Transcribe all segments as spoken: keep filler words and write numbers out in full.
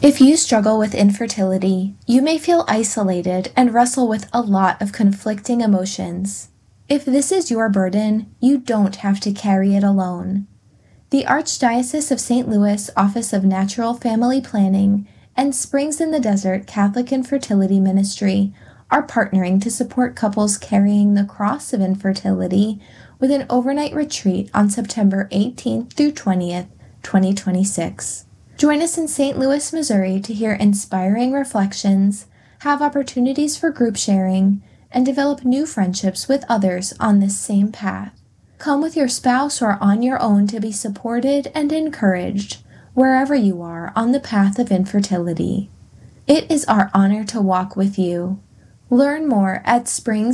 If you struggle with infertility, you may feel isolated and wrestle with a lot of conflicting emotions. If this is your burden, you don't have to carry it alone. The Archdiocese of Saint Louis Office of Natural Family Planning and Springs in the Desert Catholic Infertility Ministry are partnering to support couples carrying the cross of infertility with an overnight retreat on September eighteenth through twentieth, twenty twenty-six. Join us in Saint Louis, Missouri to hear inspiring reflections, have opportunities for group sharing, and develop new friendships with others on this same path. Come with your spouse or on your own to be supported and encouraged wherever you are on the path of infertility. It is our honor to walk with you. Learn more at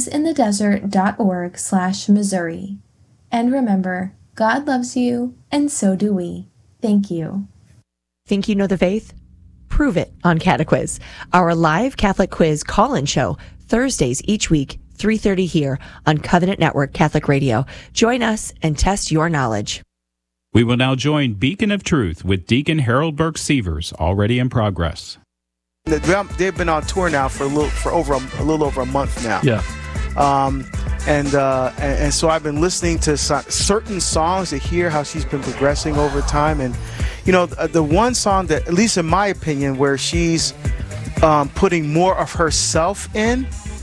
springsinthedesert.org slash Missouri. And remember, God loves you, and so do we. Thank you. Think you know the faith? Prove it on Catequiz, our live Catholic quiz call-in show, Thursdays each week, three thirty here on Covenant Network Catholic Radio. Join us and test your knowledge. We will now join Beacon of Truth with Deacon Harold Burke-Sievers, already in progress. They've been on tour now for a little, for over a, a little over a month now. Yeah. Um, and, uh, and and so I've been listening to so, certain songs to hear how she's been progressing over time. And you know, the, the one song that, at least in my opinion, where she's um, putting more of herself in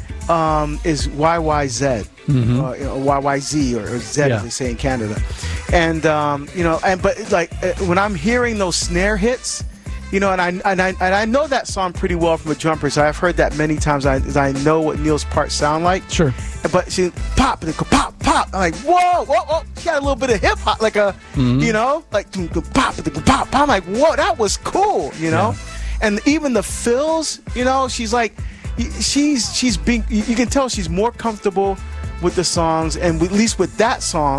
um, is Y Y Z, mm-hmm. uh, you know, Y Y Z, or, or Z yeah. as they say in Canada. And um, you know, and but like when I'm hearing those snare hits, you know, and I and I and I know that song pretty well from the Jumpers. I've heard that many times. I I know what Neil's parts sound like. Sure. But she pop, pop, pop. I'm like, whoa, whoa, whoa. She had a little bit of hip hop, like a, mm-hmm. you know, like pop, pop, pop. I'm like, whoa, that was cool, you know. Yeah. And even the fills, you know, she's like, she's she's being. You can tell she's more comfortable with the songs, and at least with that song,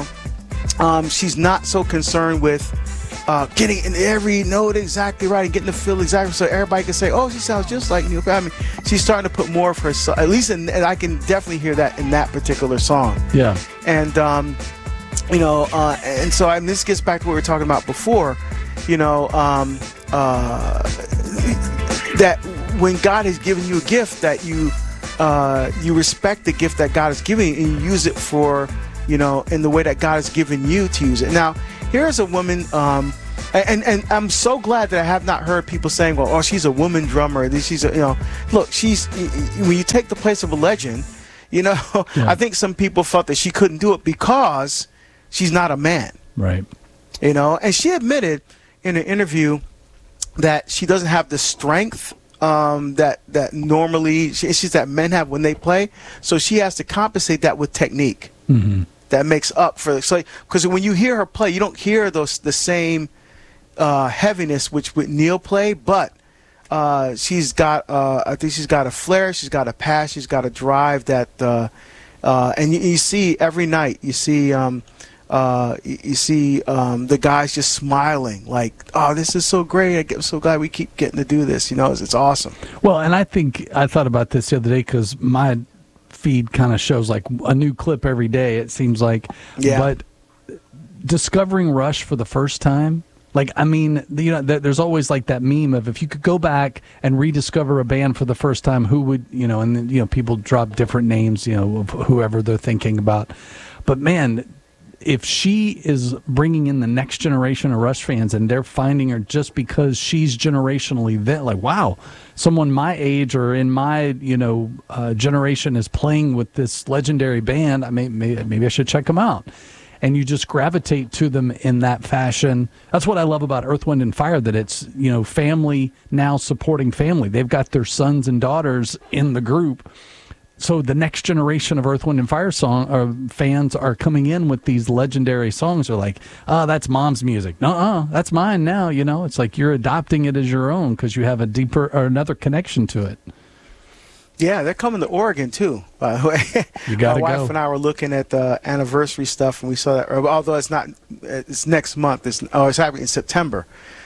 um, she's not so concerned with. Uh, getting in every note exactly right and getting the feel exactly so everybody can say, oh, she sounds just like Neil. I mean, she's starting to put more of herself, at least, in, and I can definitely hear that in that particular song. Yeah. And, um, you know, uh, and so I mean, this gets back to what we were talking about before, you know, um, uh, that when God has given you a gift, that you, uh, you respect the gift that God has given you and you use it for, you know, in the way that God has given you to use it. Now, here's a woman, um, and, and I'm so glad that I have not heard people saying, well, oh, she's a woman drummer. She's a, you know, look, she's, when you take the place of a legend, you know, yeah. I think some people felt that she couldn't do it because she's not a man. Right. You know, and she admitted in an interview that she doesn't have the strength um, that, that normally, she, she's that men have when they play. So she has to compensate that with technique. Mm-hmm. That makes up for, so because when you hear her play, you don't hear those the same uh, heaviness which with Neil play, but uh, she's got uh, I think she's got a flair, she's got a passion, she's got a drive that, uh, uh, and you, you see every night you see um, uh, you, you see um, the guys just smiling like, oh, this is so great! I'm so glad we keep getting to do this. You know, it's, it's awesome. Well, and I think I thought about this the other day because my feed kind of shows like a new clip every day, it seems like. Yeah. But discovering Rush for the first time, like, I mean, you know, there's always like that meme of if you could go back and rediscover a band for the first time, who would, you know, and then, you know, people drop different names, you know, of whoever they're thinking about. But man, if she is bringing in the next generation of Rush fans and they're finding her just because she's generationally there, like, wow, someone my age or in my, you know, uh, generation is playing with this legendary band, I may, may, maybe I should check them out. And you just gravitate to them in that fashion. That's what I love about Earth, Wind, and Fire, that it's, you know, family now supporting family. They've got their sons and daughters in the group. So the next generation of Earth, Wind, and Fire song or fans are coming in with these legendary songs. They're like, oh, that's mom's music. No, that's mine now. You know, it's like you're adopting it as your own because you have a deeper or another connection to it. Yeah, they're coming to Oregon too, by the way. You gotta My wife go. and I were looking at the anniversary stuff, and we saw that. Although it's not, it's next month. It's oh, it's happening in September.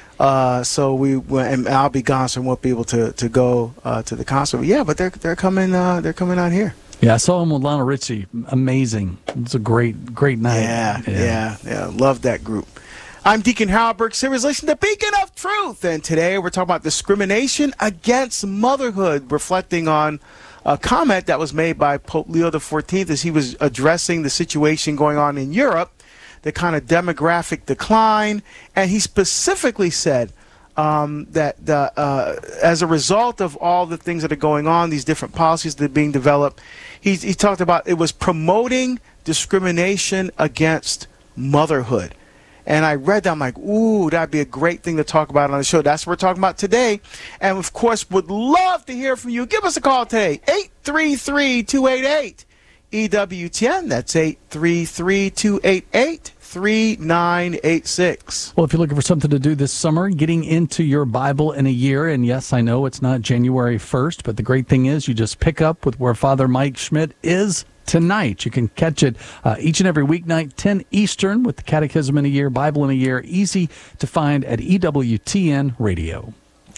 Uh, so we went, and I'll be gone, so I won't be able to to go uh, to the concert. But yeah, but they're they're coming. Uh, they're coming out here. Yeah, I saw him with Lionel Richie. Amazing. It's a great great night. Yeah, yeah, yeah. yeah. Love that group. I'm Deacon Harold Burke Sivers, listening to Beacon of Truth. And today we're talking about discrimination against motherhood, reflecting on a comment that was made by Pope Leo the fourteenth as he was addressing the situation going on in Europe, the kind of demographic decline. And he specifically said um, that the, uh, as a result of all the things that are going on, these different policies that are being developed, he, he talked about it was promoting discrimination against motherhood. And I read that, I'm like, ooh, that'd be a great thing to talk about on the show. That's what we're talking about today. And, of course, would love to hear from you. Give us a call today, eight three three, two eight eight, E W T N. That's eight three three, two eight eight, three nine eight six. Well, if you're looking for something to do this summer, getting into your Bible in a year, and yes, I know it's not January first, but the great thing is you just pick up with where Father Mike Schmidt is tonight. You can catch it uh, each and every weeknight, ten Eastern, with the Catechism in a Year, Bible in a Year, easy to find at E W T N Radio.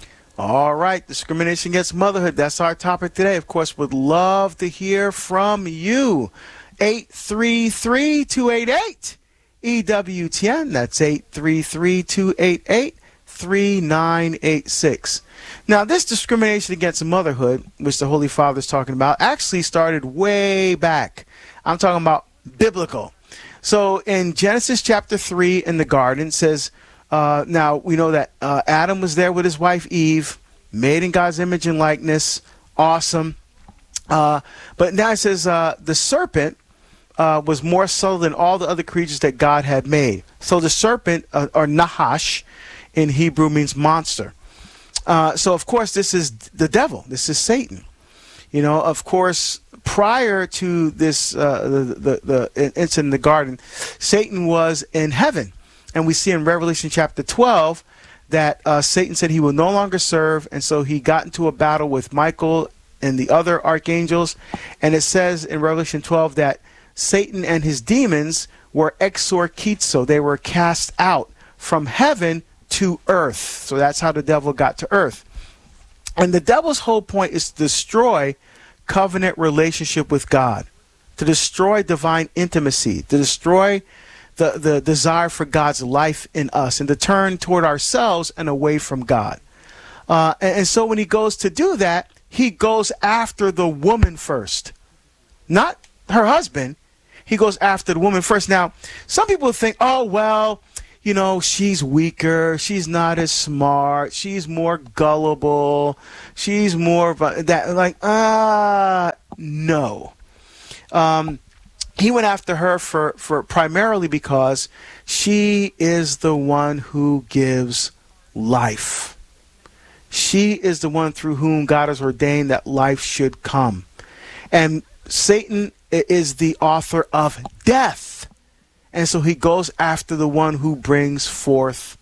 All right, discrimination against motherhood. That's our topic today. Of course, would love to hear from you. eight three three, two eight eight, E W T N. That's eight three three, two eight eight, three nine eight six. Now, this discrimination against motherhood, which the Holy Father is talking about, actually started way back. I'm talking about biblical. So in Genesis chapter three in the garden, it says, uh, now we know that uh, Adam was there with his wife Eve, made in God's image and likeness. Awesome. Uh, but now it says uh, the serpent uh, was more subtle than all the other creatures that God had made. So the serpent, uh, or Nahash in Hebrew, means monster. Uh, so, of course, this is the devil. This is Satan. You know, of course, prior to this, uh, the, the, the incident in the garden, Satan was in heaven. And we see in Revelation chapter twelve that uh, Satan said he will no longer serve. And so he got into a battle with Michael and the other archangels. And it says in Revelation twelve that Satan and his demons were exorchizo. They were cast out from heaven to earth. So that's how the devil got to earth. And the devil's whole point is to destroy covenant relationship with God, to destroy divine intimacy, to destroy the, the desire for God's life in us, and to turn toward ourselves and away from God. Uh, and, and so when he goes to do that, he goes after the woman first, not her husband. He goes after the woman first. Now, some people think, oh, well, you know, she's weaker, she's not as smart, she's more gullible, she's more that, like, ah, uh, no. Um, he went after her for, for primarily because she is the one who gives life. She is the one through whom God has ordained that life should come. And Satan is the author of death. And so he goes after the one who brings forth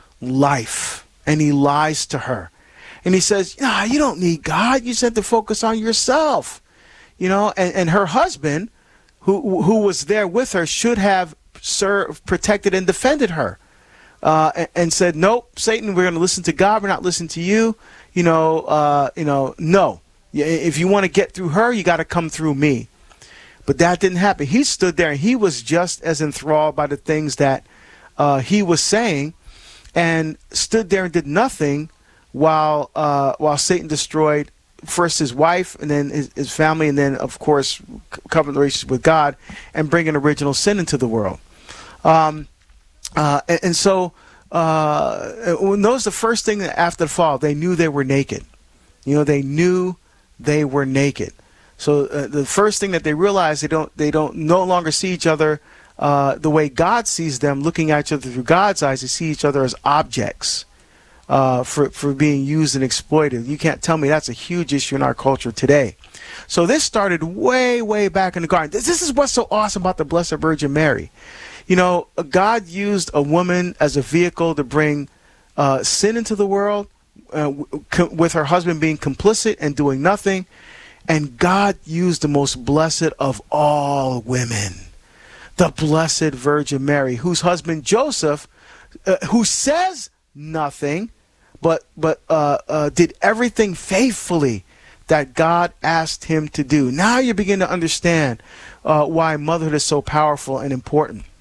life. And he lies to her. And he says, nah, you don't need God. You said to focus on yourself. You know, and, and her husband, who who was there with her, should have served, protected, and defended her. Uh, and, and said, nope, Satan, we're going to listen to God. We're not listening to you. You know, uh, you know, no. If you want to get through her, you got to come through me. But that didn't happen. He stood there and he was just as enthralled by the things that uh, he was saying, and stood there and did nothing while uh, while Satan destroyed first his wife and then his, his family, and then, of course, covenant relationship with God, and bringing original sin into the world. Um, uh, and, and so uh, when that was the first thing after the fall, they knew they were naked. You know, they knew they were naked. So uh, the first thing that they realize, they don't they don't no longer see each other uh, the way God sees them, looking at each other through God's eyes. They see each other as objects uh, for for being used and exploited. You can't tell me that's a huge issue in our culture today. So this started way way back in the garden. This, this is what's so awesome about the Blessed Virgin Mary. You know, God used a woman as a vehicle to bring uh, sin into the world, uh, with her husband being complicit and doing nothing. And God used the most blessed of all women, the Blessed Virgin Mary, whose husband Joseph, uh, who says nothing, but but uh, uh, did everything faithfully that God asked him to do. Now you begin to understand uh, why motherhood is so powerful and important.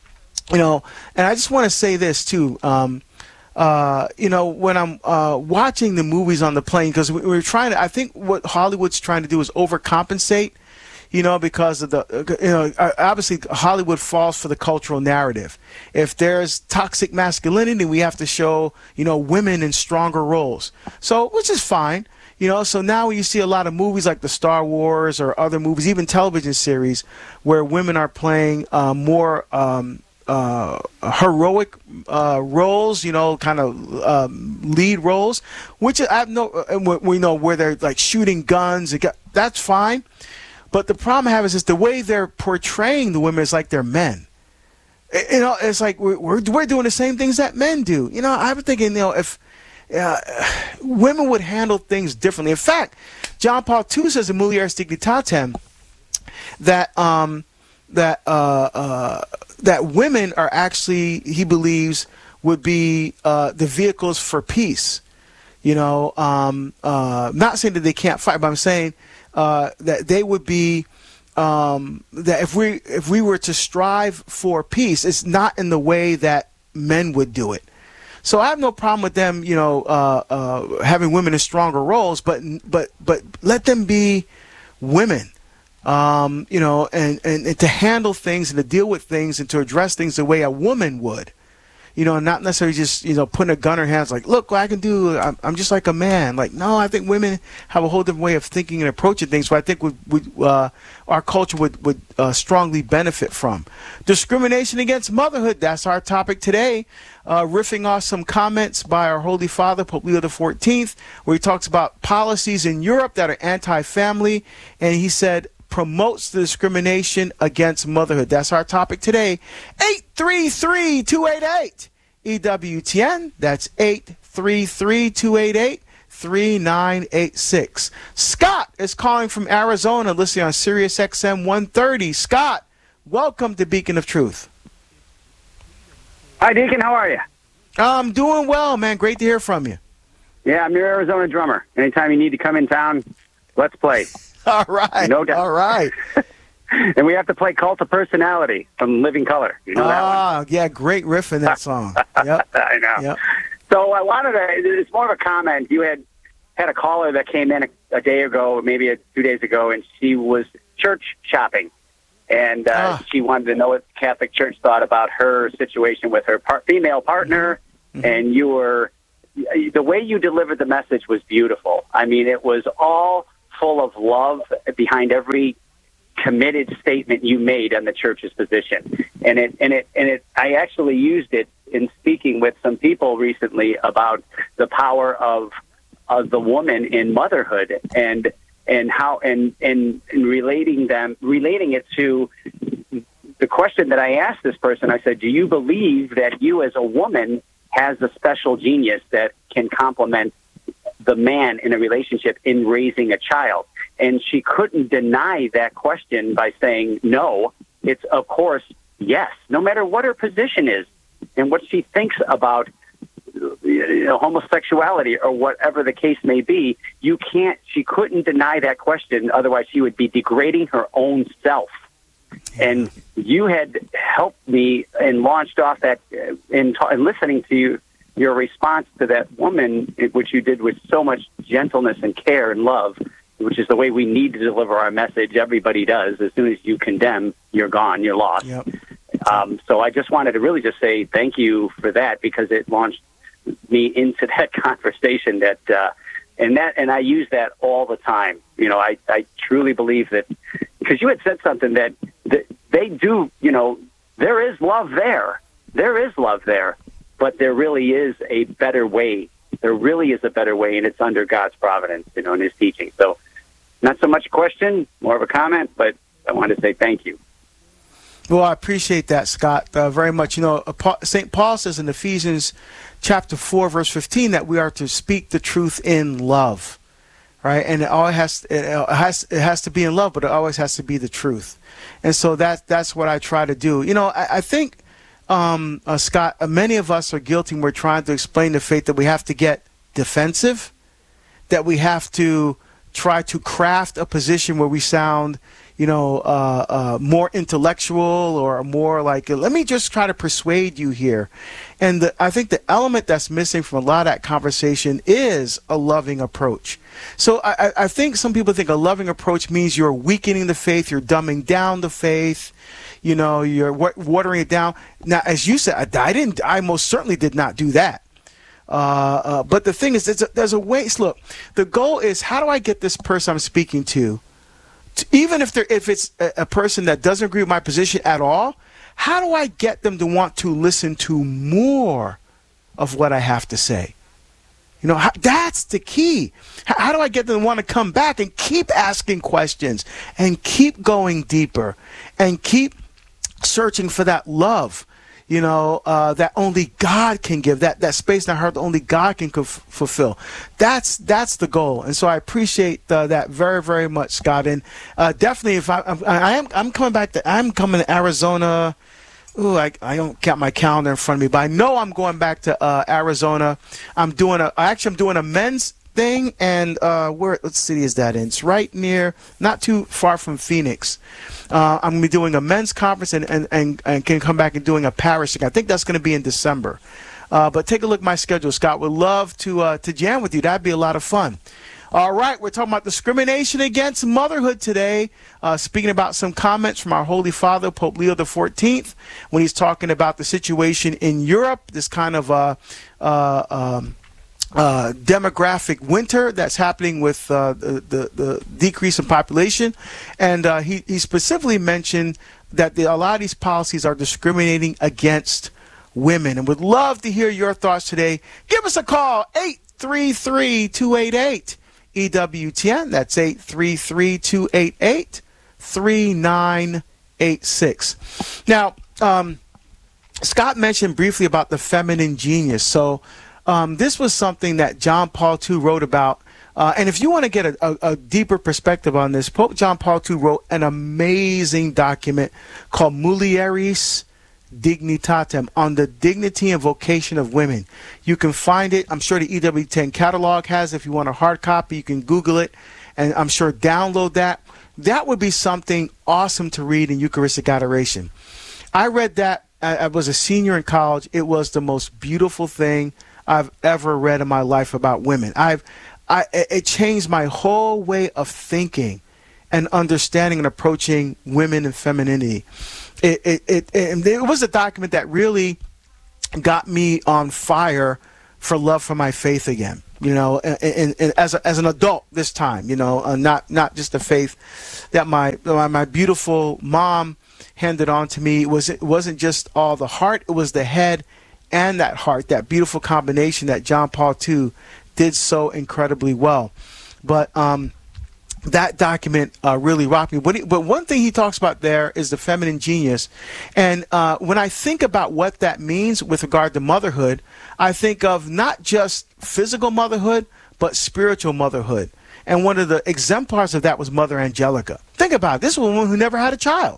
you know, and I just want to say this too. Um, uh, you know, when I'm uh, watching the movies on the plane, because we, we're trying to, I think what Hollywood's trying to do is overcompensate. You know, because of the, you know, obviously Hollywood falls for the cultural narrative. If there's toxic masculinity, we have to show, you know, women in stronger roles. So, which is fine. You know, so now you see a lot of movies like the Star Wars or other movies, even television series, where women are playing uh, more um, uh, heroic uh, roles, you know, kind of um, lead roles, which I have no, we know where they're like shooting guns. That's fine. But the problem I have is just the way they're portraying the women is like they're men. You know, it's like we're, we're, we're doing the same things that men do. You know, I'm thinking, you know, if uh, women would handle things differently. In fact, John Paul the Second says in Mulieris Dignitatem that um, that uh, uh, that women are actually, he believes, would be uh, the vehicles for peace. You know, um, uh, not saying that they can't fight, but I'm saying uh, that they would be um, that if we if we were to strive for peace, it's not in the way that men would do it. So I have no problem with them, you know, uh, uh, having women in stronger roles, but but but let them be women, um, you know, and, and, and to handle things and to deal with things and to address things the way a woman would. You know, not necessarily just, you know, putting a gun in her hands like, look what I can do. I'm, I'm just like a man. Like, no, I think women have a whole different way of thinking and approaching things. So I think would, would, uh, our culture would, would uh, strongly benefit from. Discrimination against motherhood. That's our topic today. Uh, riffing off some comments by our Holy Father, Pope Leo the fourteenth, where he talks about policies in Europe that are anti-family. And he said, promotes the discrimination against motherhood. That's our topic today. eight three three, two eight eight, E W T N. That's eight three three, two eight eight, three nine eight six. Scott is calling from Arizona, listening on Sirius X M one thirty. Scott, welcome to Beacon of Truth. Hi, Deacon. How are you? I'm doing well, man. Great to hear from you. Yeah, I'm your Arizona drummer. Anytime you need to come in town, let's play. All right. No doubt. All right. And we have to play Cult of Personality from Living Color. You know that one? Ah, yeah, great riff in that song. Yep. I know. Yep. So I wanted to, it's more of a comment. You had had a caller that came in a, a day ago, maybe a, two days ago, and she was church shopping. And uh, ah. she wanted to know what the Catholic Church thought about her situation with her par- female partner. Mm-hmm. And you were, the way you delivered the message was beautiful. I mean, it was all full of love behind every committed statement you made on the church's position. And it, and it, and it, I actually used it in speaking with some people recently about the power of, of the woman in motherhood and, and how, and, and, and relating them, relating it to the question that I asked this person. I said, do you believe that you as a woman has a special genius that can complement the man in a relationship in raising a child? And she couldn't deny that question by saying, no, it's of course, yes, no matter what her position is and what she thinks about, you know, homosexuality or whatever the case may be, you can't, she couldn't deny that question. Otherwise she would be degrading her own self. And you had helped me and launched off that uh, in, ta- in listening to you, your response to that woman, which you did with so much gentleness and care and love, which is the way we need to deliver our message. Everybody does. As soon as you condemn, you're gone, you're lost. Yep. Um, so I just wanted to really just say thank you for that, because it launched me into that conversation that, uh, and that, and I use that all the time. You know, I, I truly believe that, because you had said something that, that they do, you know, there is love there. There is love there, but there really is a better way. There really is a better way, and it's under God's providence, you know, in his teaching. So not so much a question, more of a comment, but I wanted to say thank you. Well, I appreciate that, Scott, uh, very much. You know, Saint Paul says in Ephesians chapter four, verse fifteen, that we are to speak the truth in love, right? And it always has, it has, it has to be in love, but it always has to be the truth. And so that, that's what I try to do. You know, I, I think, um, uh, Scott, uh, many of us are guilty when we're trying to explain the faith that we have to get defensive, that we have to try to craft a position where we sound, you know, uh, uh, more intellectual or more like, let me just try to persuade you here. And the, I think the element that's missing from a lot of that conversation is a loving approach. So I, I think some people think a loving approach means you're weakening the faith, you're dumbing down the faith, you know, you're watering it down. Now, as you said, I, I didn't, I most certainly did not do that. Uh, uh, but the thing is, there's a, there's a way. Look, the goal is, how do I get this person I'm speaking to, to even if they're if it's a, a person that doesn't agree with my position at all, how do I get them to want to listen to more of what I have to say? You know, how, that's the key. How, how do I get them to want to come back and keep asking questions and keep going deeper and keep searching for that love? You know, uh, that only God can give, that, that space in our heart that only God can f- fulfill. That's that's the goal. And so I appreciate uh, that very, very much, Scott. And uh, definitely, if I, I am I'm coming back to, I'm coming to Arizona. Ooh, I, I don't got my calendar in front of me, but I know I'm going back to uh, Arizona. I'm doing a, actually, I'm doing a men's thing. And uh, where, what city is that in? It's right near, not too far from Phoenix. Uh, I'm going to be doing a men's conference and, and, and, and can come back and doing a parish thing. I think that's going to be in December. Uh, but take a look at my schedule, Scott. Would love to uh, to jam with you. That'd be a lot of fun. All right, we're talking about discrimination against motherhood today. Uh, speaking about some comments from our Holy Father, Pope Leo the fourteenth, when he's talking about the situation in Europe, this kind of uh, uh, um, Uh, demographic winter that's happening with uh, the, the, the decrease in population. And uh, he, he specifically mentioned that the, a lot of these policies are discriminating against women. And would love to hear your thoughts today. Give us a call, eight three three, two eight eight, E W T N. That's eight three three, two eight eight, three nine eight six. Now, um, Scott mentioned briefly about the feminine genius. So Um, this was something that John Paul the Second wrote about. Uh, and if you want to get a, a, a deeper perspective on this, Pope John Paul the Second wrote an amazing document called Mulieris Dignitatem, on the dignity and vocation of women. You can find it. I'm sure the E W ten catalog has it. If you want a hard copy, you can Google it, and I'm sure download that. That would be something awesome to read in Eucharistic adoration. I read that. I, I was a senior in college. It was the most beautiful thing I've ever read in my life about women. I've, I, it changed my whole way of thinking and understanding and approaching women and femininity. It, it, it, it, it was a document that really got me on fire for love for my faith again. You know, and, and, and as a, as an adult this time, you know, uh, not not just the faith that my my, my beautiful mom handed on to me. It was it wasn't just all the heart; it was the head and that heart, that beautiful combination that John Paul the Second did so incredibly well. But um, that document uh, really rocked me. But, he, but one thing he talks about there is the feminine genius. And uh, when I think about what that means with regard to motherhood, I think of not just physical motherhood, but spiritual motherhood. And one of the exemplars of that was Mother Angelica. Think about it. This was a woman who never had a child.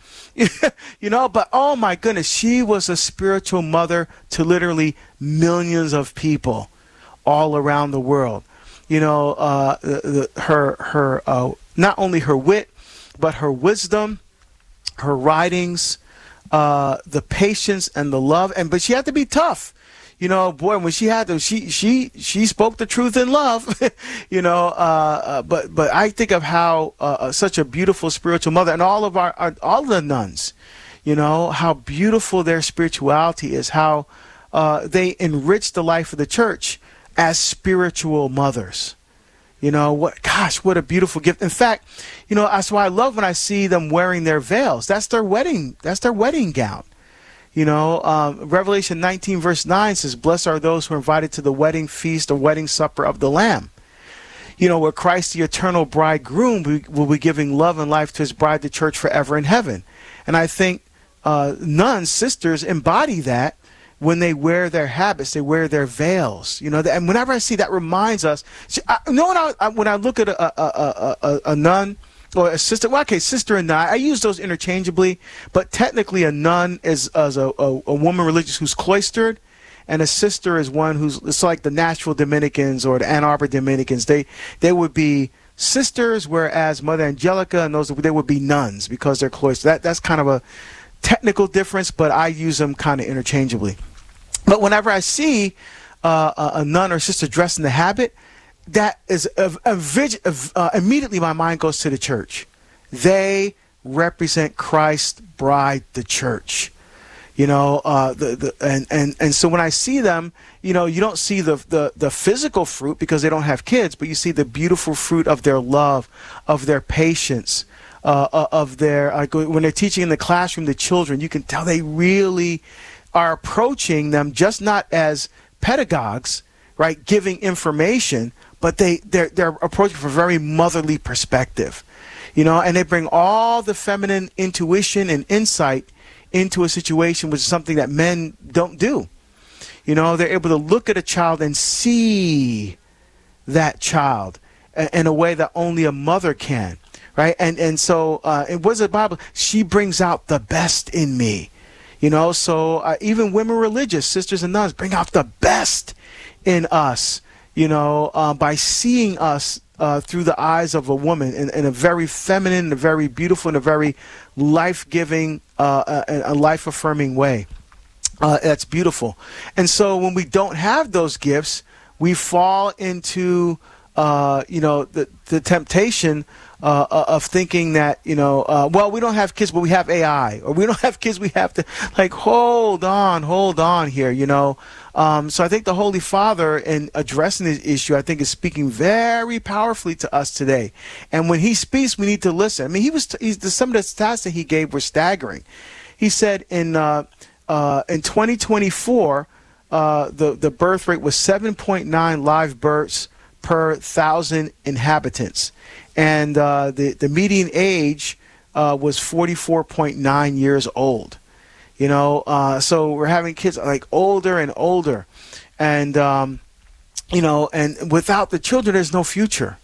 You know, but oh my goodness, she was a spiritual mother to literally millions of people all around the world. You know, uh, the, the, her her uh, not only her wit, but her wisdom, her writings, uh, the patience and the love, and but she had to be tough. You know, boy, when she had to, she she she spoke the truth in love. You know, uh, uh, but but I think of how uh, such a beautiful spiritual mother, and all of our, our all of the nuns, you know, how beautiful their spirituality is, how uh, they enrich the life of the church as spiritual mothers. You know, what? Gosh, what a beautiful gift. In fact, you know, that's why I love when I see them wearing their veils. That's their wedding. That's their wedding gown. You know, um, Revelation nineteen verse nine says, "Blessed are those who are invited to the wedding feast or wedding supper of the Lamb." You know, where Christ, the eternal bridegroom, will be giving love and life to his bride, the church, forever in heaven. And I think uh, nuns, sisters, embody that when they wear their habits, they wear their veils. You know, and whenever I see that, reminds us. See, I, you know, when I when I look at a a, a, a, a nun. Or a sister, well, okay, sister and nun, I use those interchangeably, but technically a nun is, is a, a, a woman religious who's cloistered, and a sister is one who's, it's like the Nashville Dominicans or the Ann Arbor Dominicans. They they would be sisters, whereas Mother Angelica and those, they would be nuns because they're cloistered. That, that's kind of a technical difference, but I use them kind of interchangeably. But whenever I see uh, a, a nun or sister dressed in the habit, that is a, a, a, uh, immediately my mind goes to the church. They represent Christ's bride, the church. You know, uh, the, the and, and, and so when I see them, you know, you don't see the, the, the physical fruit because they don't have kids, but you see the beautiful fruit of their love, of their patience, uh, of their, uh, when they're teaching in the classroom, the children, you can tell they really are approaching them just not as pedagogues, right, giving information, but they, they're, they're approaching from a very motherly perspective, you know, and they bring all the feminine intuition and insight into a situation, which is something that men don't do. You know, they're able to look at a child and see that child in a way that only a mother can, right? And and so, uh, and what is the Bible? She brings out the best in me. You know, so uh, even women religious, sisters and nuns, bring out the best in us, you know, uh, by seeing us uh, through the eyes of a woman in, in a very feminine, a very beautiful, and a very life-giving, uh, a, a life-affirming way. Uh, that's beautiful. And so when we don't have those gifts, we fall into, uh, you know, the, the temptation uh, of thinking that, you know, uh, well, we don't have kids, but we have A I. Or we don't have kids, we have to, like, hold on, hold on here, you know. Um, so I think the Holy Father, in addressing this issue, I think is speaking very powerfully to us today. And when he speaks, we need to listen. I mean, he was he's, some of the stats that he gave were staggering. He said in uh, uh, in twenty twenty-four, uh, the the birth rate was seven point nine live births per thousand inhabitants, and uh, the the median age uh, was forty-four point nine years old. You know, uh, so we're having kids like older and older, and um, you know, and without the children, there's no future.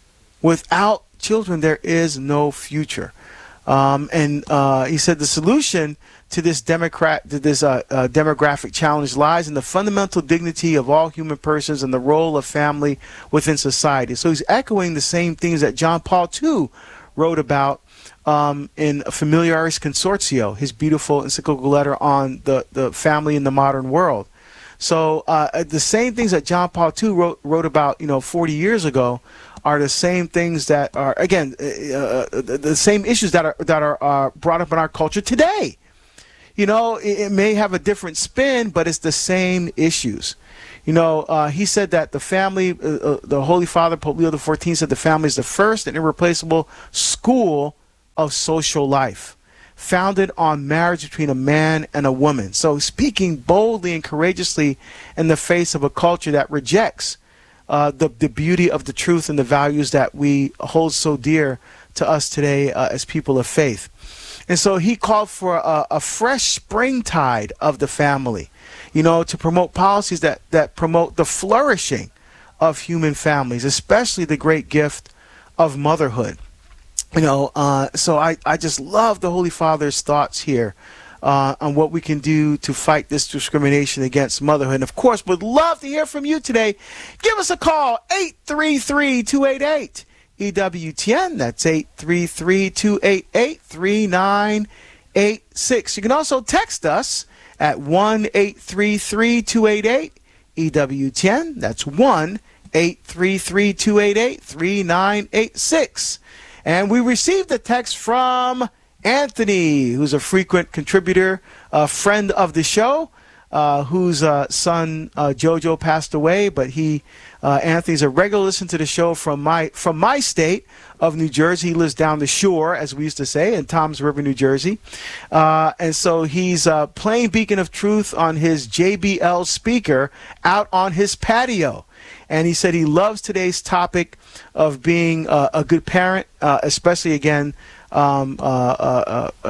Without children, there is no future. Um, and uh, he said the solution to this democrat, to this uh, uh, demographic challenge lies in the fundamental dignity of all human persons and the role of family within society. So he's echoing the same things that John Paul the Second wrote about um, in Familiaris Consortio, his beautiful encyclical letter on the, the family in the modern world. So uh, the same things that John Paul the Second wrote, wrote about, you know, forty years ago are the same things that are, again, uh, the, the same issues that are that are uh, brought up in our culture today. You know, it, it may have a different spin, but it's the same issues. You know, uh, he said that the family, uh, uh, the Holy Father, Pope Leo the fourteenth, said the family is the first and irreplaceable school of social life, founded on marriage between a man and a woman. So speaking boldly and courageously in the face of a culture that rejects uh, the, the beauty of the truth and the values that we hold so dear to us today uh, as people of faith. And so he called for a, a fresh springtide of the family, you know, to promote policies that, that promote the flourishing of human families, especially the great gift of motherhood. You know, uh, so I, I just love the Holy Father's thoughts here uh, on what we can do to fight this discrimination against motherhood. And of course, would love to hear from you today. Give us a call, eight three three, two eight eight, E W T N. That's eight three three, two eight eight, three nine eight six. You can also text us at one eight three three, two eight eight, E W T N. That's one eight three three, two eight eight, three nine eight six. And we received a text from Anthony, who's a frequent contributor, a friend of the show, uh, whose uh, son uh, Jojo passed away. But he, uh, Anthony's a regular listener to the show from my from my state of New Jersey. He lives down the shore, as we used to say, in Toms River, New Jersey. Uh, and so he's uh, playing Beacon of Truth on his J B L speaker out on his patio. And he said he loves today's topic of being uh, a good parent, uh, especially, again, um, uh, uh, uh,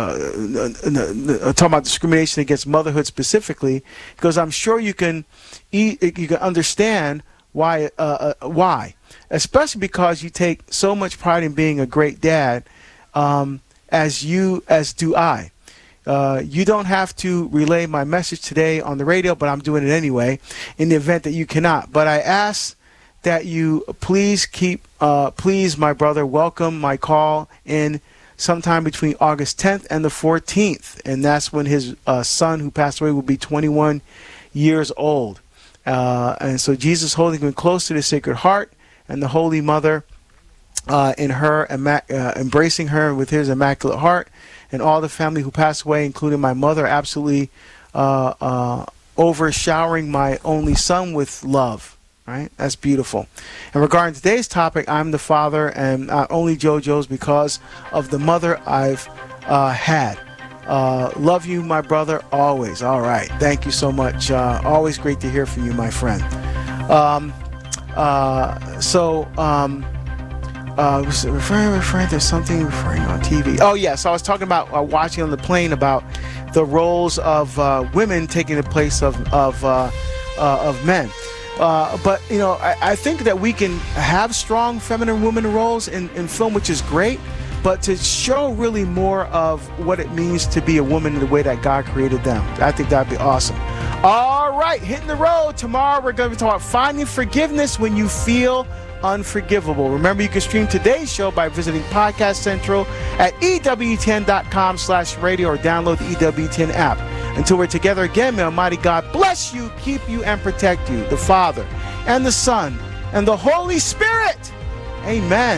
uh, talking about discrimination against motherhood specifically, because I'm sure you can e- you can understand why, uh, uh, why, especially because you take so much pride in being a great dad, um, as you, as do I. Uh, you don't have to relay my message today on the radio, but I'm doing it anyway in the event that you cannot. But I ask that you please keep, uh, please, my brother, welcome my call in sometime between August tenth and the fourteenth. And that's when his uh, son, who passed away, will be twenty-one years old. Uh, and so Jesus holding him close to the Sacred Heart, and the Holy Mother uh, in her, uh, embracing her with his Immaculate Heart, and all the family who passed away, including my mother, absolutely uh, uh, overshowering my only son with love. Right? That's beautiful. And regarding today's topic, I'm the father, and not only JoJo's because of the mother I've uh, had. Uh, love you, my brother, always. All right. Thank you so much. Uh, always great to hear from you, my friend. Um, uh, so, um, uh, was it referring, referring to something referring on T V? Oh, yes. Yeah, so I was talking about uh, watching on the plane about the roles of uh, women taking the place of of uh, uh, of men. Uh, but, you know, I, I think that we can have strong feminine women roles in, in film, which is great. But to show really more of what it means to be a woman in the way that God created them, I think that'd be awesome. All right, hitting the road. Tomorrow we're going to talk about finding forgiveness when you feel unforgivable. Remember, you can stream today's show by visiting Podcast Central at E W T N dot com slash radio or download the E W T N app. Until we're together again, may Almighty God bless you, keep you, and protect you, the Father, and the Son, and the Holy Spirit. Amen.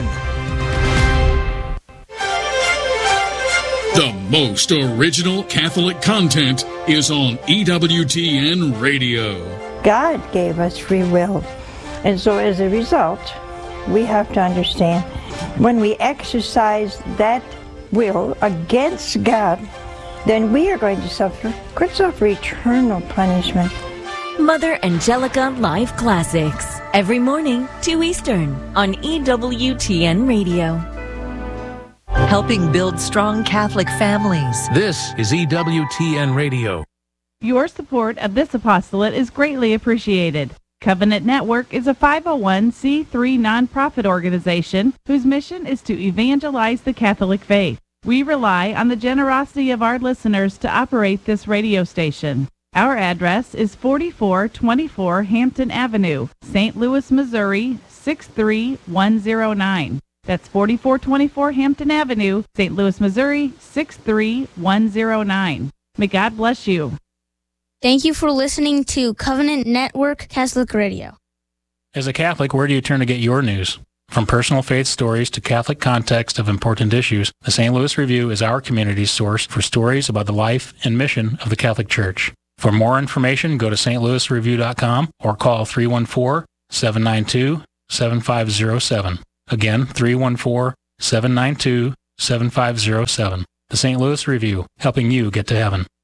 The most original Catholic content is on E W T N Radio. God gave us free will. And so as a result, we have to understand when we exercise that will against God, then we are going to suffer, could suffer eternal punishment. Mother Angelica Live Classics. Every morning, two Eastern, on E W T N Radio. Helping build strong Catholic families. This is E W T N Radio. Your support of this apostolate is greatly appreciated. Covenant Network is a five oh one c three nonprofit organization whose mission is to evangelize the Catholic faith. We rely on the generosity of our listeners to operate this radio station. Our address is forty-four twenty-four Hampton Avenue, Saint Louis, Missouri, six three one zero nine. That's forty-four twenty-four Hampton Avenue, Saint Louis, Missouri, six three one zero nine. May God bless you. Thank you for listening to Covenant Network Catholic Radio. As a Catholic, where do you turn to get your news? From personal faith stories to Catholic context of important issues, the Saint Louis Review is our community's source for stories about the life and mission of the Catholic Church. For more information, go to st louis review dot com or call three one four, seven nine two, seven five zero seven. Again, three one four, seven nine two, seven five zero seven. The Saint Louis Review, helping you get to heaven.